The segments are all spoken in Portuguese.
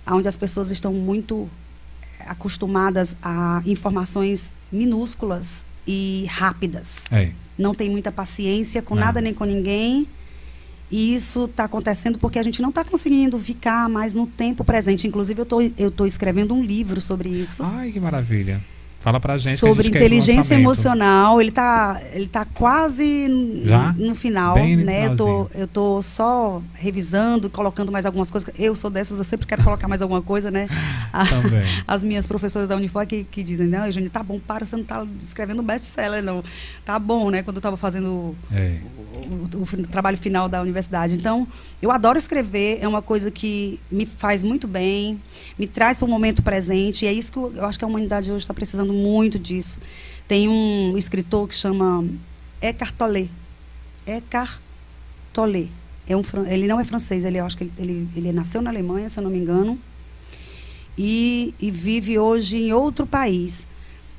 onde as pessoas estão muito acostumadas a informações minúsculas e rápidas. Não tem muita paciência com nada nem com ninguém. E isso está acontecendo porque a gente não está conseguindo ficar mais no tempo presente. Inclusive, eu tô escrevendo um livro sobre isso. Ai, que maravilha. Fala pra gente. Sobre inteligência emocional. Ele tá quase no final, né? Eu tô só revisando, colocando mais algumas coisas. Eu sou dessas, eu sempre quero colocar mais alguma coisa, né? As minhas professoras da Unifor que dizem, não, Eugênia, tá bom, você não tá escrevendo best-seller, não. Tá bom, né? Quando eu estava fazendo o trabalho final da universidade. Então, eu adoro escrever, é uma coisa que me faz muito bem, me traz para o momento presente, e é isso que eu acho que a humanidade hoje está precisando muito disso. Tem um escritor que chama Eckhart Tolle. Eckhart Tolle. Ele não é francês, eu acho que ele nasceu na Alemanha, se eu não me engano, e vive hoje em outro país.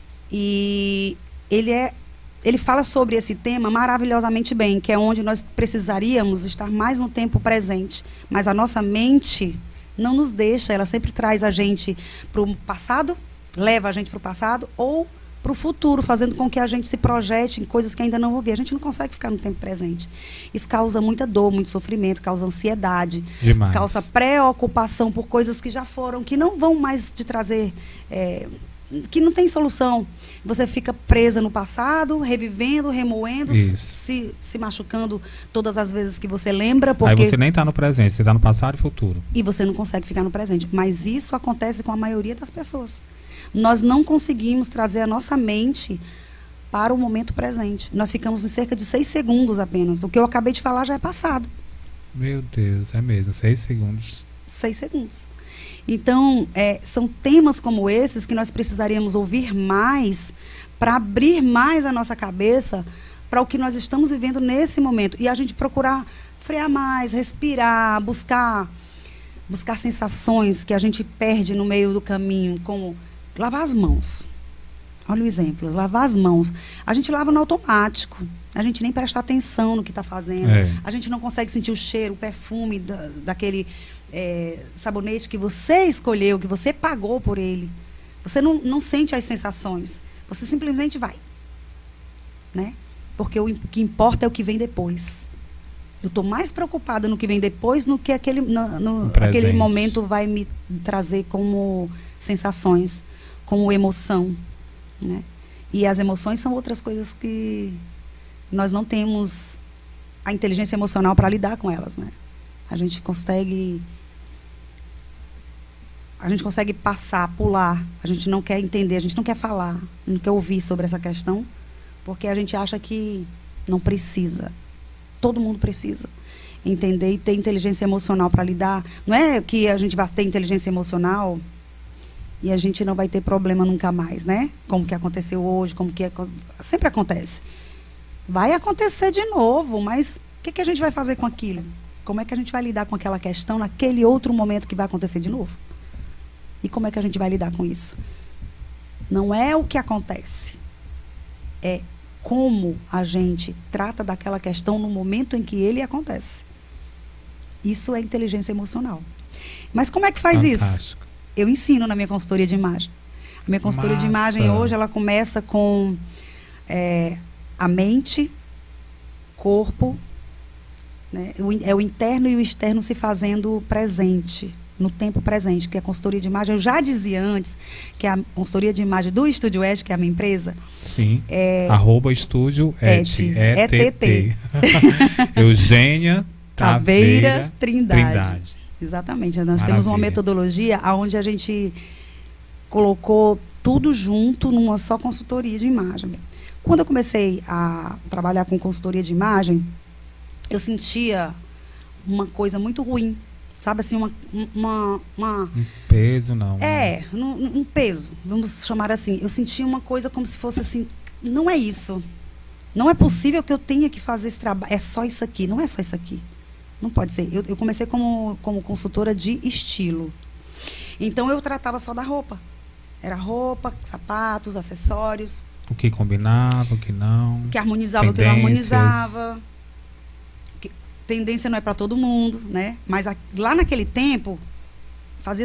E ele fala sobre esse tema maravilhosamente bem, que é onde nós precisaríamos estar mais no tempo presente. Mas a nossa mente não nos deixa, ela sempre traz a gente para o passado, leva a gente para o passado, ou para o futuro, fazendo com que a gente se projete em coisas que ainda não ouvi. A gente não consegue ficar no tempo presente. Isso causa muita dor, muito sofrimento, causa ansiedade, causa preocupação por coisas que já foram, que não vão mais te trazer, que não tem solução. Você fica presa no passado, revivendo, remoendo, se machucando todas as vezes que você lembra. Porque... Aí você nem está no presente, você está no passado e futuro. E você não consegue ficar no presente. Mas isso acontece com a maioria das pessoas. Nós não conseguimos trazer a nossa mente para o momento presente. Nós ficamos em cerca de 6 segundos apenas. O que eu acabei de falar já é passado. Meu Deus, é mesmo, 6 segundos. 6 segundos. Então, são temas como esses que nós precisaríamos ouvir mais para abrir mais a nossa cabeça para o que nós estamos vivendo nesse momento. E a gente procurar frear mais, respirar, buscar sensações que a gente perde no meio do caminho, como lavar as mãos. Olha o exemplo, lavar as mãos. A gente lava no automático, a gente nem presta atenção no que está fazendo, a gente não consegue sentir o cheiro, o perfume daquele sabonete que você escolheu, que você pagou por ele. Você não sente as sensações, você simplesmente vai, né? Porque o que importa é o que vem depois. Eu estou mais preocupada no que vem depois do que aquele momento vai me trazer como sensações, como emoção, né? E as emoções são outras coisas que nós não temos a inteligência emocional para lidar com elas, né? A gente consegue passar, pular, a gente não quer entender, a gente não quer falar, não quer ouvir sobre essa questão, porque a gente acha que não precisa. Todo mundo precisa entender e ter inteligência emocional para lidar. Não é que a gente vai ter inteligência emocional e a gente não vai ter problema nunca mais, né? Como que aconteceu hoje, sempre acontece. Vai acontecer de novo, mas o que a gente vai fazer com aquilo? Como é que a gente vai lidar com aquela questão naquele outro momento que vai acontecer de novo? E como é que a gente vai lidar com isso? Não é o que acontece, é como a gente trata daquela questão no momento em que ele acontece. Isso é inteligência emocional. Mas como é que faz isso? Eu ensino na minha consultoria de imagem. A minha consultoria de imagem hoje, ela começa com a mente, corpo, né? É o interno e o externo se fazendo presente, no tempo presente, que a consultoria de imagem, eu já dizia antes, que a consultoria de imagem do Estúdio ET, que é a minha empresa. Sim, @Estúdio ET, ETT. Eugênia Taveira Trindade. Exatamente, nós temos uma metodologia onde a gente colocou tudo junto numa só consultoria de imagem. Quando eu comecei a trabalhar com consultoria de imagem, eu sentia uma coisa muito ruim. Sabe assim, um peso, não. Um peso, vamos chamar assim. Eu sentia uma coisa como se fosse assim, não é isso. Não é possível que eu tenha que fazer esse trabalho. É só isso aqui, não é só isso aqui. Não pode ser. Eu comecei como consultora de estilo. Então, eu tratava só da roupa. Era roupa, sapatos, acessórios. O que combinava, o que não. O que harmonizava, o que não harmonizava. Tendência não é para todo mundo, né? Mas lá naquele tempo,